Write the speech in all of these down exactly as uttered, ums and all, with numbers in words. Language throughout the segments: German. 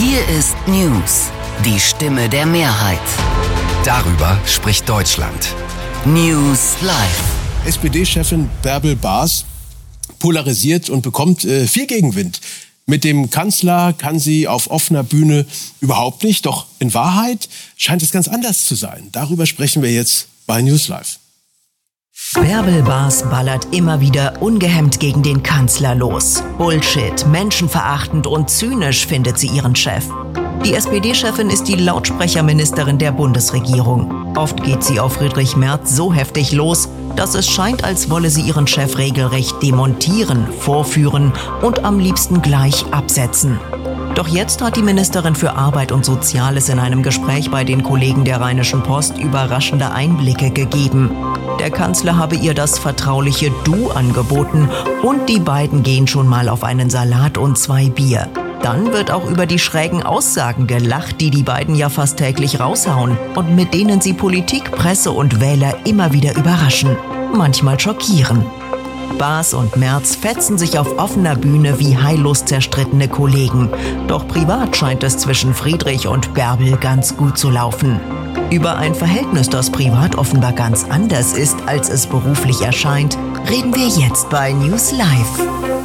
Hier ist News, die Stimme der Mehrheit. Darüber spricht Deutschland. News Live. S P D-Chefin Bärbel Baas polarisiert und bekommt äh, viel Gegenwind. Mit dem Kanzler kann sie auf offener Bühne überhaupt nicht. Doch in Wahrheit scheint es ganz anders zu sein. Darüber sprechen wir jetzt bei News Live. Bärbel Baas ballert immer wieder ungehemmt gegen den Kanzler los. Bullshit, menschenverachtend und zynisch findet sie ihren Chef. Die S P D-Chefin ist die Lautsprecherministerin der Bundesregierung. Oft geht sie auf Friedrich Merz so heftig los, dass es scheint, als wolle sie ihren Chef regelrecht demontieren, vorführen und am liebsten gleich absetzen. Doch jetzt hat die Ministerin für Arbeit und Soziales in einem Gespräch bei den Kollegen der Rheinischen Post überraschende Einblicke gegeben. Der Kanzler habe ihr das vertrauliche Du angeboten und die beiden gehen schon mal auf einen Salat und zwei Bier. Dann wird auch über die schrägen Aussagen gelacht, die die beiden ja fast täglich raushauen und mit denen sie Politik, Presse und Wähler immer wieder überraschen, manchmal schockieren. Baas und Merz fetzen sich auf offener Bühne wie heillos zerstrittene Kollegen. Doch privat scheint es zwischen Friedrich und Bärbel ganz gut zu laufen. Über ein Verhältnis, das privat offenbar ganz anders ist, als es beruflich erscheint, reden wir jetzt bei News Live.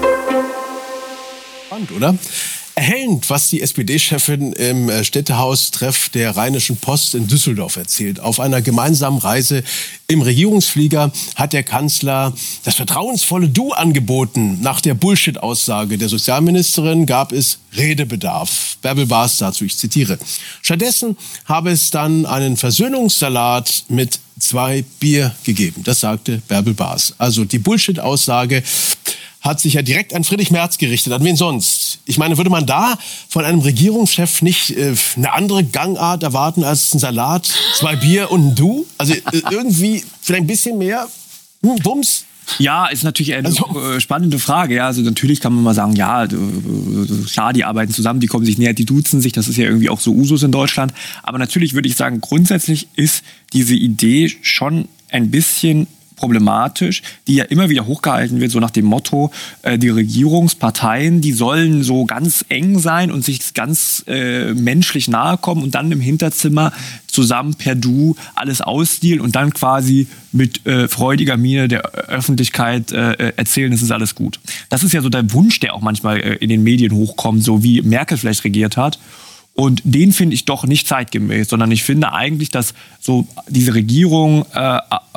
Spannend, oder? Erhellend, was die S P D-Chefin im Städtehaustreff der Rheinischen Post in Düsseldorf erzählt. Auf einer gemeinsamen Reise im Regierungsflieger hat der Kanzler das vertrauensvolle Du angeboten. Nach der Bullshit-Aussage der Sozialministerin gab es Redebedarf. Bärbel Baas dazu, ich zitiere. Stattdessen habe es dann einen Versöhnungssalat mit zwei Bier gegeben. Das sagte Bärbel Baas. Also die Bullshit-Aussage hat sich ja direkt an Friedrich Merz gerichtet. An wen sonst? Ich meine, würde man da von einem Regierungschef nicht äh, eine andere Gangart erwarten als ein Salat, zwei Bier und ein Du? Also äh, irgendwie vielleicht ein bisschen mehr hm, Bums? Ja, ist natürlich eine also, spannende Frage. Ja, also natürlich kann man mal sagen, ja, klar, die arbeiten zusammen, die kommen sich näher, die duzen sich. Das ist ja irgendwie auch so Usus in Deutschland. Aber natürlich würde ich sagen, grundsätzlich ist diese Idee schon ein bisschen problematisch, die ja immer wieder hochgehalten wird, so nach dem Motto, äh, die Regierungsparteien, die sollen so ganz eng sein und sich ganz äh, menschlich nahe kommen und dann im Hinterzimmer zusammen per Du alles ausdealen und dann quasi mit äh, freudiger Miene der Öffentlichkeit äh, erzählen, es ist alles gut. Das ist ja so der Wunsch, der auch manchmal äh, in den Medien hochkommt, so wie Merkel vielleicht regiert hat. Und den finde ich doch nicht zeitgemäß, sondern ich finde eigentlich, dass so diese Regierung äh,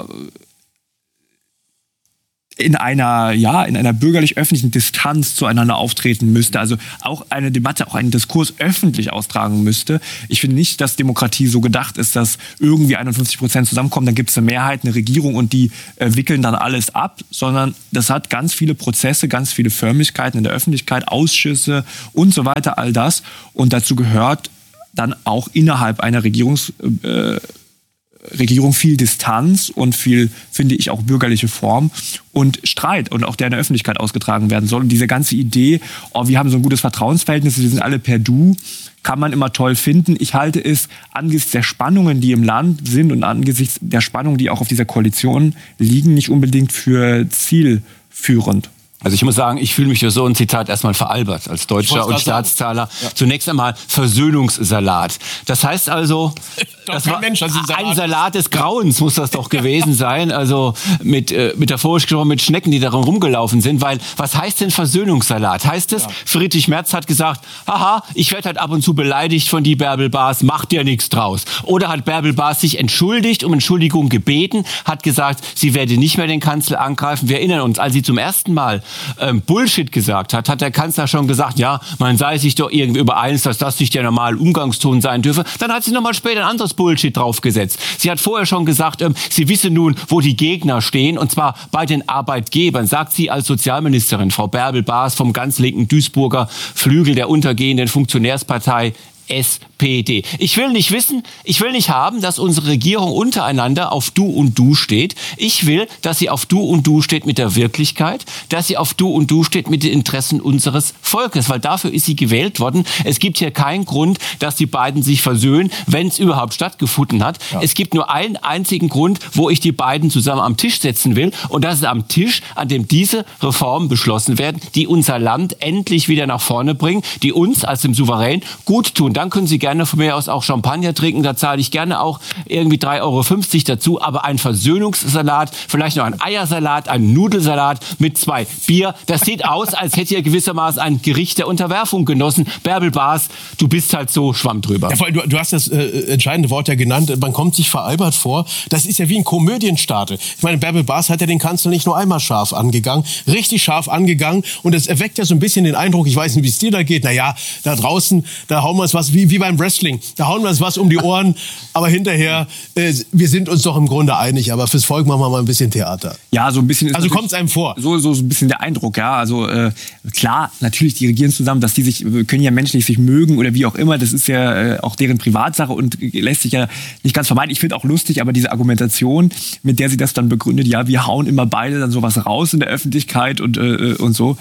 in einer, ja, in einer bürgerlich-öffentlichen Distanz zueinander auftreten müsste, also auch eine Debatte, auch einen Diskurs öffentlich austragen müsste. Ich finde nicht, dass Demokratie so gedacht ist, dass irgendwie einundfünfzig Prozent zusammenkommen, dann gibt es eine Mehrheit, eine Regierung und die äh, wickeln dann alles ab, sondern das hat ganz viele Prozesse, ganz viele Förmlichkeiten in der Öffentlichkeit, Ausschüsse und so weiter, all das. Und dazu gehört dann auch innerhalb einer Regierungs... Äh, Regierung viel Distanz und viel, finde ich, auch bürgerliche Form und Streit und auch der in der Öffentlichkeit ausgetragen werden soll. Und diese ganze Idee, oh, wir haben so ein gutes Vertrauensverhältnis, wir sind alle per Du, kann man immer toll finden. Ich halte es angesichts der Spannungen, die im Land sind und angesichts der Spannungen, die auch auf dieser Koalition liegen, nicht unbedingt für zielführend. Also ich muss sagen, ich fühle mich für so ein Zitat erstmal veralbert als Deutscher und Staatszahler. Ja. Zunächst einmal Versöhnungssalat. Das heißt also, das war Mensch, also Salat. Ein Salat des Grauens muss das doch gewesen sein. Also mit, äh, metaphorisch gesprochen mit Schnecken, die darin rumgelaufen sind. Weil was heißt denn Versöhnungssalat? Heißt es, ja. Friedrich Merz hat gesagt, haha, ich werde halt ab und zu beleidigt von die Bärbel Baas, macht ja nichts draus. Oder hat Bärbel Baas sich entschuldigt, um Entschuldigung gebeten, hat gesagt, sie werde nicht mehr den Kanzler angreifen. Wir erinnern uns, als sie zum ersten Mal Ähm, Bullshit gesagt hat, hat der Kanzler schon gesagt, ja, man sei sich doch irgendwie übereins, dass das nicht der normale Umgangston sein dürfe. Dann hat sie nochmal später ein anderes Bullshit draufgesetzt. Sie hat vorher schon gesagt, ähm, sie wisse nun, wo die Gegner stehen, und zwar bei den Arbeitgebern, sagt sie als Sozialministerin, Frau Bärbel Baas vom ganz linken Duisburger Flügel der untergehenden Funktionärspartei S P D. Ich will nicht wissen, ich will nicht haben, dass unsere Regierung untereinander auf Du und Du steht. Ich will, dass sie auf Du und Du steht mit der Wirklichkeit, dass sie auf Du und Du steht mit den Interessen unseres Volkes, weil dafür ist sie gewählt worden. Es gibt hier keinen Grund, dass die beiden sich versöhnen, wenn es überhaupt stattgefunden hat. Ja. Es gibt nur einen einzigen Grund, wo ich die beiden zusammen am Tisch setzen will, und das ist am Tisch, an dem diese Reformen beschlossen werden, die unser Land endlich wieder nach vorne bringen, die uns als dem Souverän gut tun. Dann können Sie gerne von mir aus auch Champagner trinken, da zahle ich gerne auch irgendwie drei Euro fünfzig dazu, aber ein Versöhnungssalat, vielleicht noch ein Eiersalat, ein Nudelsalat mit zwei Bier, das sieht aus, als hätte ihr gewissermaßen ein Gericht der Unterwerfung genossen. Bärbel Baas, du bist halt so Schwamm drüber. Ja, du, du hast das äh, entscheidende Wort ja genannt, man kommt sich veralbert vor, das ist ja wie ein Komödienstadel. Ich meine, Bärbel Baas hat ja den Kanzler nicht nur einmal scharf angegangen, richtig scharf angegangen, und das erweckt ja so ein bisschen den Eindruck, ich weiß nicht, wie es dir da geht, naja, da draußen, da hauen wir uns was, wie, wie beim Wrestling, da hauen wir uns was um die Ohren, aber hinterher, äh, wir sind uns doch im Grunde einig, aber fürs Volk machen wir mal ein bisschen Theater. Ja, so ein bisschen ist also kommt es einem vor. So, so, so ein bisschen der Eindruck, ja, also äh, klar, natürlich, die regieren zusammen, dass die sich, können ja menschlich sich mögen oder wie auch immer, das ist ja äh, auch deren Privatsache und lässt sich ja nicht ganz vermeiden. Ich finde auch lustig, aber diese Argumentation, mit der sie das dann begründet, ja, wir hauen immer beide dann sowas raus in der Öffentlichkeit und, äh, und so.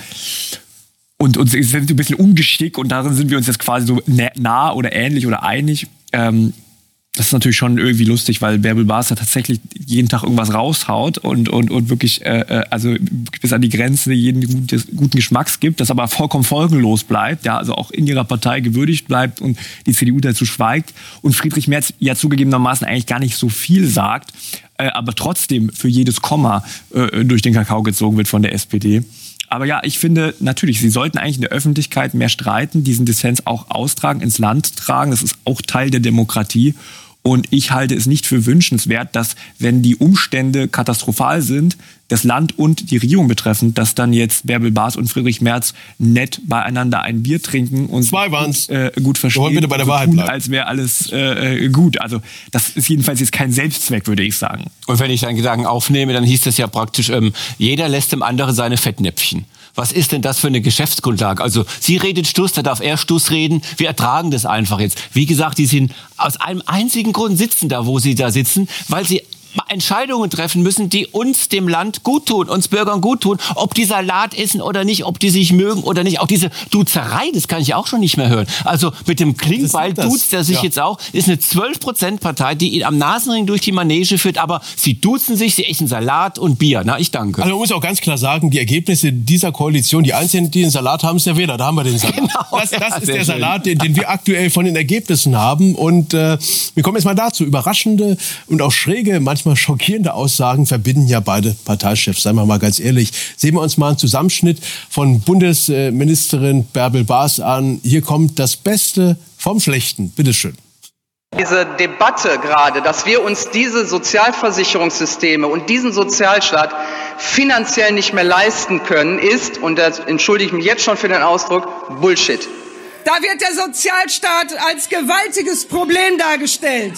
Und uns sind ein bisschen ungeschickt, und darin sind wir uns jetzt quasi so nah oder ähnlich oder einig. Ähm, das ist natürlich schon irgendwie lustig, weil Bärbel Baas ja tatsächlich jeden Tag irgendwas raushaut und, und, und wirklich äh, also bis an die Grenze jeden gutes, guten Geschmacks gibt, das aber vollkommen folgenlos bleibt, ja, also auch in ihrer Partei gewürdigt bleibt und die C D U dazu schweigt und Friedrich Merz ja zugegebenermaßen eigentlich gar nicht so viel sagt, äh, aber trotzdem für jedes Komma äh, durch den Kakao gezogen wird von der S P D. Aber ja, ich finde, natürlich, sie sollten eigentlich in der Öffentlichkeit mehr streiten, diesen Dissens auch austragen, ins Land tragen. Das ist auch Teil der Demokratie. Und ich halte es nicht für wünschenswert, dass, wenn die Umstände katastrophal sind, das Land und die Regierung betreffend, dass dann jetzt Bärbel Baas und Friedrich Merz nett beieinander ein Bier trinken und Zwei waren's. Äh, gut verstehen. Wir wollen bitte bei der so Wahrheit tun, bleiben. als wäre alles äh, gut. Also das ist jedenfalls jetzt kein Selbstzweck, würde ich sagen. Und wenn ich deinen Gedanken aufnehme, dann hieß das ja praktisch, ähm, jeder lässt dem anderen seine Fettnäpfchen. Was ist denn das für eine Geschäftsgrundlage? Also sie redet Stuss, da darf er Stuss reden. Wir ertragen das einfach jetzt. Wie gesagt, die sind aus einem einzigen Grund sitzen da, wo sie da sitzen, weil sie Entscheidungen treffen müssen, die uns, dem Land, gut tun, uns Bürgern gut tun. Ob die Salat essen oder nicht, ob die sich mögen oder nicht. Auch diese Duzerei, das kann ich auch schon nicht mehr hören. Also mit dem Klingbeil duzt der sich ja jetzt auch. Ist eine zwölf Prozent Partei, die ihn am Nasenring durch die Manege führt. Aber sie duzen sich, sie essen Salat und Bier. Na, ich danke. Also man muss auch ganz klar sagen, die Ergebnisse dieser Koalition, die Einzigen, die den Salat haben, ist der Wähler. Da haben wir den Salat. Genau, das das ja, ist der schön. Salat, den, den wir aktuell von den Ergebnissen haben. Und äh, wir kommen jetzt mal dazu. Überraschende und auch schräge, manchmal schockierende Aussagen verbinden ja beide Parteichefs. Seien wir mal ganz ehrlich. Sehen wir uns mal einen Zusammenschnitt von Bundesministerin Bärbel Baas an. Hier kommt das Beste vom Schlechten. Bitteschön. Diese Debatte gerade, dass wir uns diese Sozialversicherungssysteme und diesen Sozialstaat finanziell nicht mehr leisten können, ist, und das entschuldige ich mich jetzt schon für den Ausdruck, Bullshit. Da wird der Sozialstaat als gewaltiges Problem dargestellt,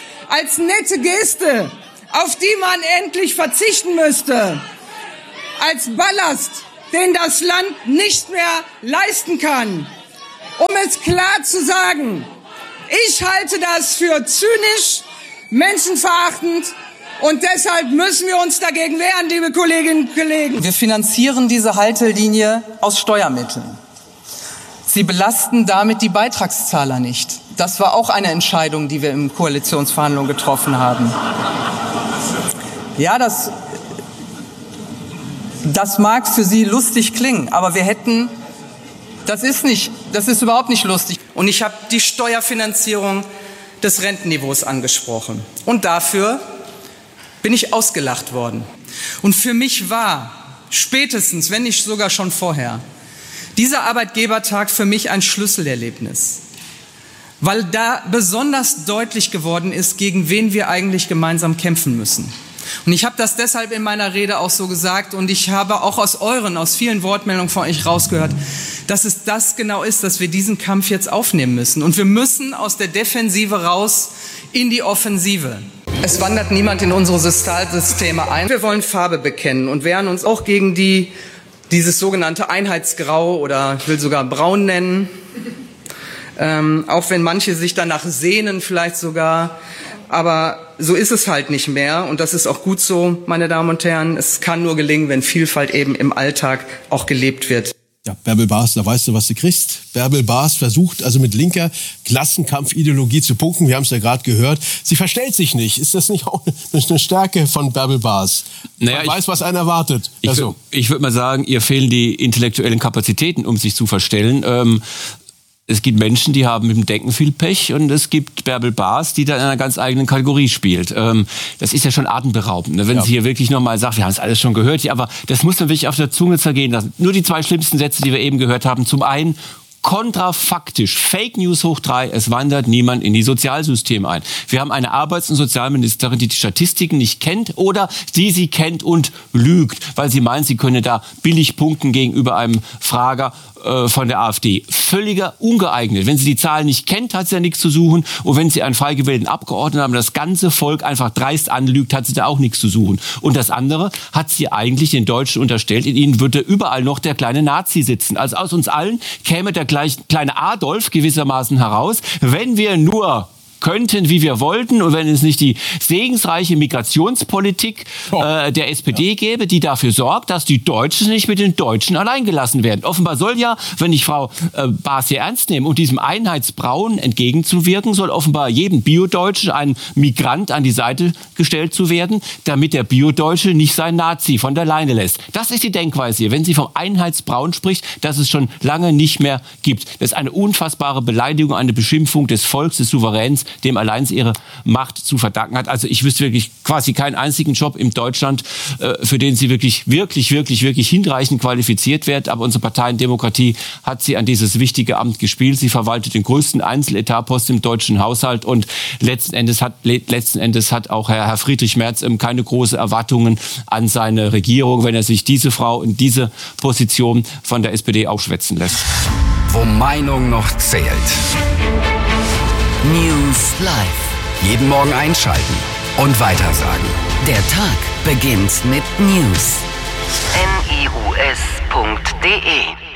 als nette Geste, auf die man endlich verzichten müsste, als Ballast, den das Land nicht mehr leisten kann. Um es klar zu sagen, ich halte das für zynisch, menschenverachtend, und deshalb müssen wir uns dagegen wehren, liebe Kolleginnen und Kollegen. Wir finanzieren diese Haltelinie aus Steuermitteln. Sie belasten damit die Beitragszahler nicht. Das war auch eine Entscheidung, die wir in Koalitionsverhandlungen getroffen haben. Ja, das, das mag für Sie lustig klingen, aber wir hätten, das ist nicht, das ist überhaupt nicht lustig. Und ich habe die Steuerfinanzierung des Rentenniveaus angesprochen. Und dafür bin ich ausgelacht worden. Und für mich war spätestens, wenn nicht sogar schon vorher, dieser Arbeitgebertag für mich ein Schlüsselerlebnis, weil da besonders deutlich geworden ist, gegen wen wir eigentlich gemeinsam kämpfen müssen. Und ich habe das deshalb in meiner Rede auch so gesagt, und ich habe auch aus euren, aus vielen Wortmeldungen von euch rausgehört, dass es das genau ist, dass wir diesen Kampf jetzt aufnehmen müssen. Und wir müssen aus der Defensive raus in die Offensive. Es wandert niemand in unsere Sozialsysteme ein. Wir wollen Farbe bekennen und wehren uns auch gegen die dieses sogenannte Einheitsgrau, oder ich will sogar braun nennen, Ähm, auch wenn manche sich danach sehnen, vielleicht sogar. Aber so ist es halt nicht mehr. Und das ist auch gut so, meine Damen und Herren. Es kann nur gelingen, wenn Vielfalt eben im Alltag auch gelebt wird. Ja, Bärbel Baas, da weißt du, was du kriegst. Bärbel Baas versucht also mit linker Klassenkampfideologie zu punkten. Wir haben es ja gerade gehört. Sie verstellt sich nicht. Ist das nicht auch eine Stärke von Bärbel Baas? Naja, Man ich, weiß, was einer erwartet. Ich, also. ich würde mal sagen, ihr fehlen die intellektuellen Kapazitäten, um sich zu verstellen. Ähm, Es gibt Menschen, die haben mit dem Denken viel Pech, und es gibt Bärbel Baas, die da in einer ganz eigenen Kategorie spielt. Ähm, das ist ja schon atemberaubend, ne? Wenn ja. sie hier wirklich nochmal sagt, wir haben es alles schon gehört, ja, aber das muss man wirklich auf der Zunge zergehen lassen. Nur die zwei schlimmsten Sätze, die wir eben gehört haben. Zum einen, kontrafaktisch, Fake News hoch drei, es wandert niemand in die Sozialsysteme ein. Wir haben eine Arbeits- und Sozialministerin, die die Statistiken nicht kennt oder die sie kennt und lügt, weil sie meint, sie könne da billig punkten gegenüber einem Frager äh, von der AfD. Völliger ungeeignet. Wenn sie die Zahlen nicht kennt, hat sie ja nichts zu suchen, und wenn sie einen frei gewählten Abgeordneten haben, das ganze Volk einfach dreist anlügt, hat sie da auch nichts zu suchen. Und das andere hat sie eigentlich den Deutschen unterstellt, in ihnen würde überall noch der kleine Nazi sitzen. Also aus uns allen käme der kleine Adolf gewissermaßen heraus, wenn wir nur könnten, wie wir wollten, und wenn es nicht die segensreiche Migrationspolitik äh, der S P D ja. gäbe, die dafür sorgt, dass die Deutschen nicht mit den Deutschen alleingelassen werden. Offenbar soll ja, wenn ich Frau äh, Baas hier ernst nehme, und diesem Einheitsbrauen entgegenzuwirken, soll offenbar jedem Bio-Deutschen ein Migrant an die Seite gestellt zu werden, damit der Bio-Deutsche nicht sein Nazi von der Leine lässt. Das ist die Denkweise hier, wenn sie vom Einheitsbrauen spricht, das es schon lange nicht mehr gibt. Das ist eine unfassbare Beleidigung, eine Beschimpfung des Volks, des Souveräns, dem allein ihre Macht zu verdanken hat. Also ich wüsste wirklich quasi keinen einzigen Job in Deutschland, äh, für den sie wirklich, wirklich, wirklich, wirklich hinreichend qualifiziert wird. Aber unsere Parteiendemokratie hat sie an dieses wichtige Amt gespielt. Sie verwaltet den größten Einzeletatposten im deutschen Haushalt, und letzten Endes hat, letzten Endes hat auch Herr, Herr Friedrich Merz ähm, keine großen Erwartungen an seine Regierung, wenn er sich diese Frau in diese Position von der S P D aufschwätzen lässt. Wo Meinung noch zählt. News Live. Jeden Morgen einschalten und weitersagen. Der Tag beginnt mit News. N I U S punkt D E